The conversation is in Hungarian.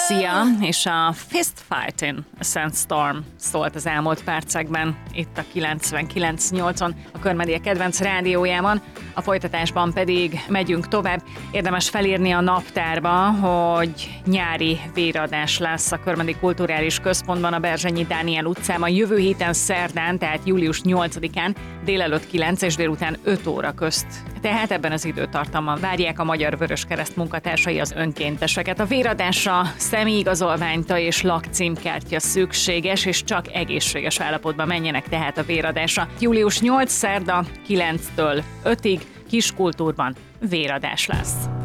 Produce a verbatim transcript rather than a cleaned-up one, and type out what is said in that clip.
Szia! És a Fist Fightin' a Sandstorm szólt az elmúlt percekben itt a kilencvenkilenc nyolcon a Körmedie kedvenc rádiójában. A folytatásban pedig megyünk tovább. Érdemes felírni a naptárba, hogy nyári véradás lesz a Körmedi Kulturális Központban a Berzsenyi Dániel utcában jövő héten szerdán, tehát július nyolcadikán délelőtt kilenc és délután öt óra közt. Tehát ebben az időtartamban várják a Magyar Vöröskereszt munkatársai az önkénteseket. A véradásra személyigazolványta és lakcímkártya szükséges, és csak egészséges állapotban menjenek tehát a véradásra. július nyolcadika szerda kilenctől ötig Kiskultúrban véradás lesz.